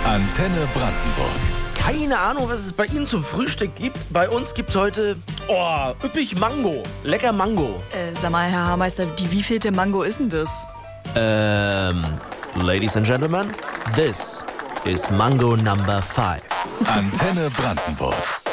Antenne Brandenburg. Keine Ahnung, was es bei Ihnen zum Frühstück gibt. Bei uns gibt's heute, üppig Mango. Lecker Mango. Sag mal, Herr Haarmeister, die wievielte Mango ist denn das? Ladies and Gentlemen, this is Mango number 5. Antenne Brandenburg.